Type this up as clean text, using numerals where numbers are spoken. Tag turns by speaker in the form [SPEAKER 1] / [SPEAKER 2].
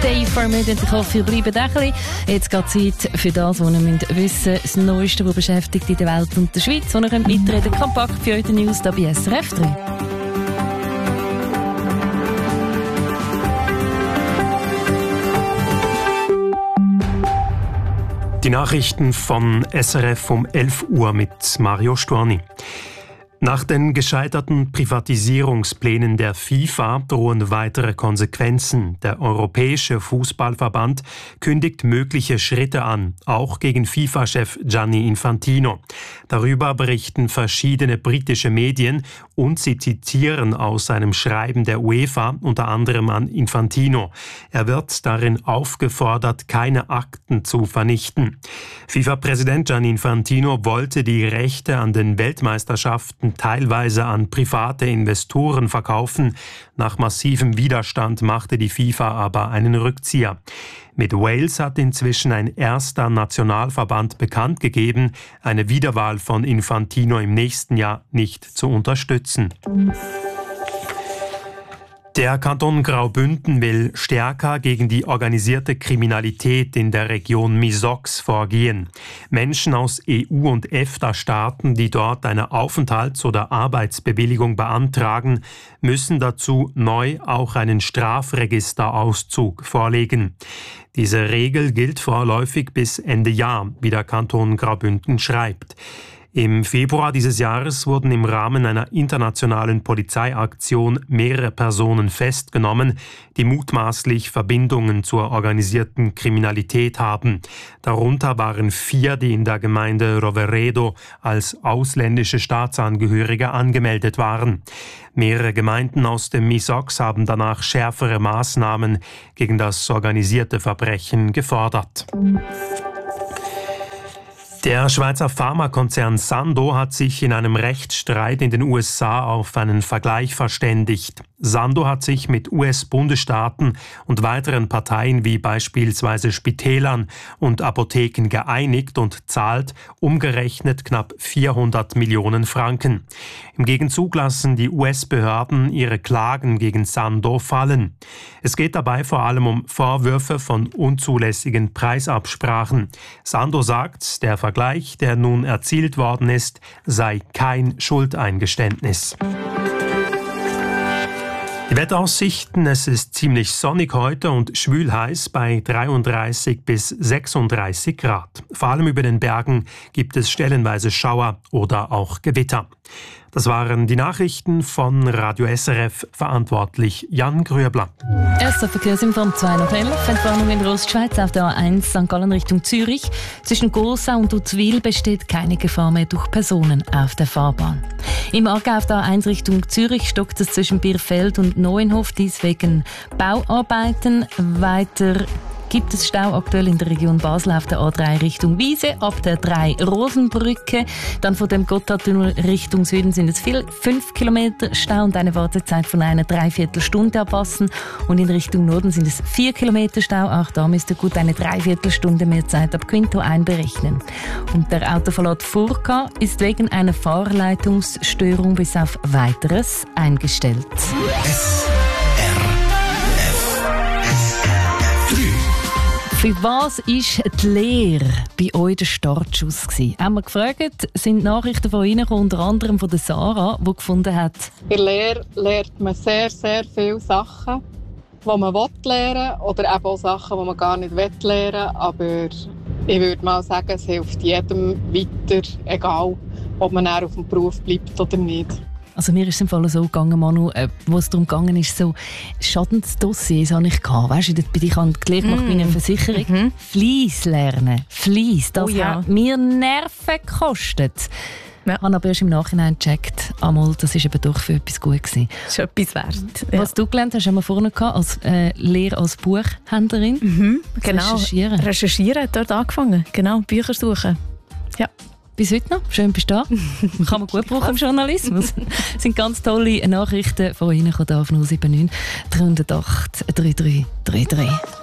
[SPEAKER 1] Day for Me. Ich hoffe, ihr bleibt ein bisschen. Jetzt geht Zeit für das, was ihr wissen müsst. Das Neueste, was beschäftigt in der Welt und der Schweiz. Wo ihr mitreden könnt. Kompakt für eure News hier bei SRF 3.
[SPEAKER 2] Die Nachrichten von SRF um 11 Uhr mit Mario Storni. Nach den gescheiterten Privatisierungsplänen der FIFA drohen weitere Konsequenzen. Der Europäische Fußballverband kündigt mögliche Schritte an, auch gegen FIFA-Chef Gianni Infantino. Darüber berichten verschiedene britische Medien und sie zitieren aus einem Schreiben der UEFA unter anderem an Infantino. Er wird darin aufgefordert, keine Akten zu vernichten. FIFA-Präsident Gianni Infantino wollte die Rechte an den Weltmeisterschaften teilweise an private Investoren verkaufen. Nach massivem Widerstand machte die FIFA aber einen Rückzieher. Mit Wales hat inzwischen ein erster Nationalverband bekannt gegeben, eine Wiederwahl von Infantino im nächsten Jahr nicht zu unterstützen. Der Kanton Graubünden will stärker gegen die organisierte Kriminalität in der Region Misox vorgehen. Menschen aus EU- und EFTA-Staaten, die dort eine Aufenthalts- oder Arbeitsbewilligung beantragen, müssen dazu neu auch einen Strafregisterauszug vorlegen. Diese Regel gilt vorläufig bis Ende Jahr, wie der Kanton Graubünden schreibt. Im Februar dieses Jahres wurden im Rahmen einer internationalen Polizeiaktion mehrere Personen festgenommen, die mutmaßlich Verbindungen zur organisierten Kriminalität haben. Darunter waren 4, die in der Gemeinde Roveredo als ausländische Staatsangehörige angemeldet waren. Mehrere Gemeinden aus dem Misox haben danach schärfere Maßnahmen gegen das organisierte Verbrechen gefordert. Der Schweizer Pharmakonzern Sandoz hat sich in einem Rechtsstreit in den USA auf einen Vergleich verständigt. Sandoz hat sich mit US-Bundesstaaten und weiteren Parteien wie beispielsweise Spitälern und Apotheken geeinigt und zahlt umgerechnet knapp 400 Millionen Franken. Im Gegenzug lassen die US-Behörden ihre Klagen gegen Sandoz fallen. Es geht dabei vor allem um Vorwürfe von unzulässigen Preisabsprachen. Sandoz sagt, der Vergleich, der nun erzielt worden ist, sei kein Schuldeingeständnis. Die Wetteraussichten: Es ist ziemlich sonnig heute und schwül heiß bei 33 bis 36 Grad. Vor allem über den Bergen gibt es stellenweise Schauer oder auch Gewitter. Das waren die Nachrichten von Radio SRF, verantwortlich Jan Grüebler.
[SPEAKER 1] Erster Verkehrsinform 2 nach 11. Entfernung in der Ostschweiz auf der A1 St. Gallen Richtung Zürich. Zwischen Gorsau und Uzwil besteht keine Gefahr mehr durch Personen auf der Fahrbahn. Im Aargau auf der A1 Richtung Zürich stockt es zwischen Bierfeld und Neuenhof, dies wegen Bauarbeiten. Weiter gibt es Stau aktuell in der Region Basel auf der A3 Richtung Wiese, ab der 3 Rosenbrücke. Dann von dem Gotthardtunnel Richtung Süden sind es 5 Kilometer Stau und eine Wartezeit von einer Dreiviertelstunde abpassen. Und in Richtung Norden sind es 4 Kilometer Stau. Auch da müsst ihr gut eine Dreiviertelstunde mehr Zeit ab Quinto einberechnen. Und der Autoverlad Furka ist wegen einer Fahrleitungsstörung bis auf Weiteres eingestellt. Für was war die Lehre bei euch der Startschuss gewesen? Haben wir gefragt, sind Nachrichten von Ihnen unter anderem von der Sarah, die gefunden hat:
[SPEAKER 3] In der Lehre lernt man sehr, sehr viele Sachen, die man lernen will, oder eben auch Sachen, die man gar nicht lernen will. Aber ich würde mal sagen, es hilft jedem weiter, egal ob man auf dem Beruf bleibt oder nicht.
[SPEAKER 1] Also mir ist es im Fall so gegangen, Manu, wo es darum gegangen ist, so Schadensdossiers habe ich gehabt. Weißt du, bei dir habe ich gelernt bei einer Versicherung. Fleiss lernen. Fleiss, das hat mir Nerven gekostet. Ja. Ich habe aber erst im Nachhinein gecheckt, das war eben doch für etwas gut gewesen.
[SPEAKER 4] Das ist etwas wert. Ja.
[SPEAKER 1] Was du gelernt hast, haben wir vorne gehabt, als Lehre als Buchhändlerin.
[SPEAKER 4] Genau. Recherchieren hat dort angefangen. Genau, Bücher suchen. Ja.
[SPEAKER 1] Bis heute noch. Schön bist du da. Kann man gut brauchen im Journalismus. Es sind ganz tolle Nachrichten von Ihnen, die auf 079 308 3333.